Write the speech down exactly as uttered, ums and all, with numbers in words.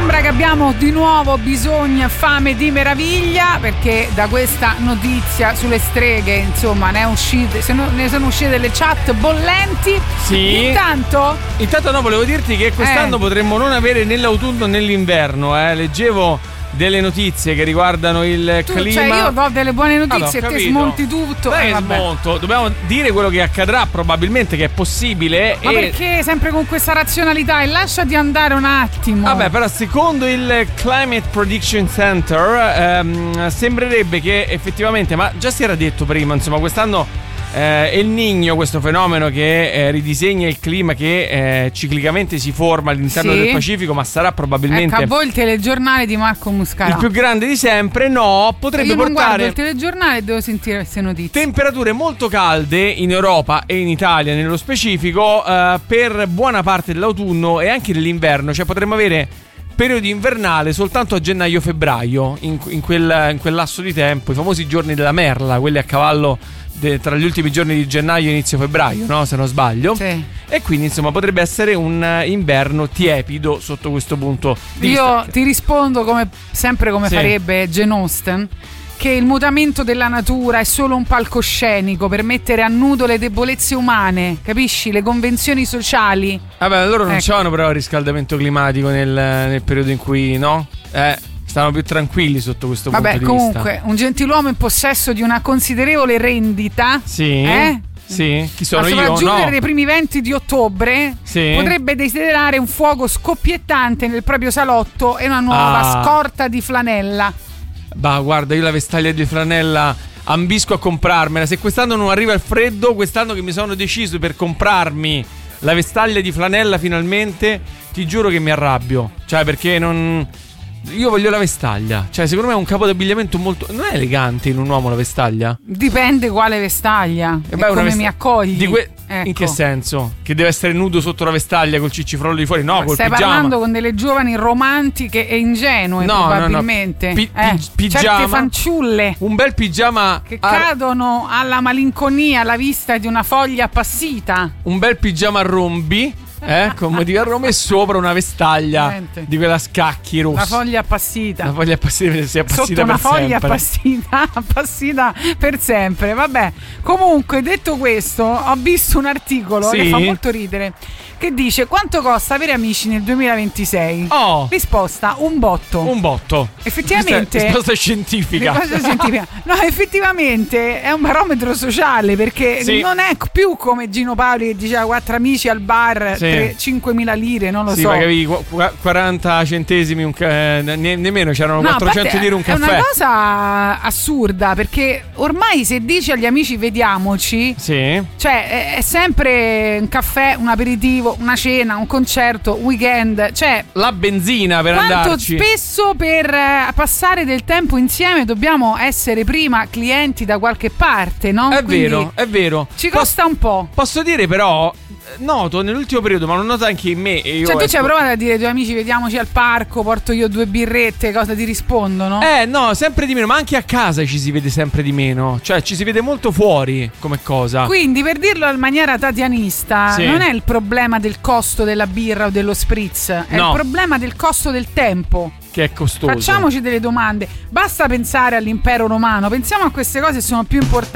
sembra che abbiamo di nuovo bisogno, fame di meraviglia, perché da questa notizia sulle streghe, insomma, ne, è uscite, se no, ne sono uscite delle chat bollenti. Sì. Intanto Intanto no, volevo dirti che quest'anno eh. potremmo non avere né l'autunno né l'inverno, eh. Leggevo delle notizie che riguardano il tu, clima. Cioè io do delle buone notizie ah, no, e te smonti tutto. Dai, eh, vabbè. smonto. Dobbiamo dire quello che accadrà, probabilmente, che è possibile. Ma e... perché sempre con questa razionalità? E lasciati andare un attimo. Vabbè, però secondo il Climate Prediction Center ehm, sembrerebbe che effettivamente, ma già si era detto prima, insomma, quest'anno Eh, El Niño, questo fenomeno che eh, ridisegna il clima che eh, ciclicamente si forma all'interno sì. del Pacifico, ma sarà probabilmente ecco, a voi il telegiornale di Marco Muscarà, il più grande di sempre. No, potrebbe io non portare guardo il telegiornale e devo sentire queste notizie. Temperature molto calde in Europa e in Italia nello specifico eh, per buona parte dell'autunno e anche dell'inverno. Cioè potremmo avere periodo invernale soltanto a gennaio-febbraio, in, in, quel, in quel lasso di tempo, i famosi giorni della merla, quelli a cavallo de, tra gli ultimi giorni di gennaio e inizio febbraio, no? Se non sbaglio. Sì. E quindi insomma potrebbe essere un inverno tiepido sotto questo punto di Io vista. ti rispondo come sempre come sì. farebbe Jane Austen, che il mutamento della natura è solo un palcoscenico per mettere a nudo le debolezze umane, capisci? Le convenzioni sociali. Vabbè, loro non ecco. c'hanno però il riscaldamento climatico nel, nel periodo in cui, no? Eh, stanno più tranquilli sotto questo Vabbè, punto di vista. comunque, un gentiluomo in possesso di una considerevole rendita, Sì. eh? Sì, chi sono a io? sopraggiungere No. dei primi venti di ottobre, Sì. potrebbe desiderare un fuoco scoppiettante nel proprio salotto e una nuova Ah. scorta di flanella. Bah, guarda, io la vestaglia di flanella ambisco a comprarmela. Se quest'anno non arriva il freddo, quest'anno che mi sono deciso per comprarmi la vestaglia di flanella finalmente, ti giuro che mi arrabbio. Cioè, perché non... Io voglio la vestaglia. Cioè, secondo me è un capo d'abbigliamento molto... Non è elegante in un uomo la vestaglia? Dipende quale vestaglia e, E beh, una come vest- mi accogli. Di que- Ecco. In che senso? Che deve essere nudo sotto la vestaglia col ciccifrollo di fuori? No, col Stai pigiama. parlando con delle giovani romantiche e ingenue, No, probabilmente. no, no. Pi- eh, pi- pigiama. Certe fanciulle Un bel pigiama che ar- cadono alla malinconia alla vista di una foglia appassita. Un bel pigiama a rombi, eh, come di a Roma, e sopra una vestaglia Niente. di quella a scacchi rossa. La foglia appassita. La foglia appassita, si è appassita Sotto una per foglia sempre. appassita, appassita per sempre. Vabbè, comunque, detto questo, ho visto un articolo Sì. che fa molto ridere, che dice: quanto costa avere amici nel duemilaventisei? Oh, Risposta: un botto. un botto. Effettivamente, Risposta scientifica. risposta scientifica. No, effettivamente è un barometro sociale, perché Sì. non è più come Gino Paoli che diceva quattro amici al bar, Sì. tre, cinquemila lire, non lo Sì, so. ma capivi, qu- qu- quaranta centesimi un ca- eh, ne- nemmeno c'erano No, a quattrocento parte, lire un è caffè. una cosa assurda, perché ormai se dici agli amici vediamoci, Sì. cioè è, è sempre un caffè, un aperitivo, una cena, un concerto, un weekend, cioè La benzina per quanto andarci. spesso per eh, passare del tempo insieme dobbiamo essere prima clienti da qualche parte, no? È Quindi vero, è vero. ci Pos- costa un po'. Posso dire però, noto nell'ultimo periodo, ma lo noto anche in me. E io Cioè tu ci hai ecco- provato a dire ai tuoi amici vediamoci al parco, porto io due birrette, cosa ti rispondono? Eh no, sempre di meno, ma anche a casa ci si vede sempre di meno. Cioè ci si vede molto fuori come cosa. Quindi, per dirlo in maniera tatianista, Sì. non è il problema del costo della birra o dello spritz, è No. il problema del costo del tempo. Che è costoso. Facciamoci delle domande. Basta pensare all'impero romano, pensiamo a queste cose che sono più importanti.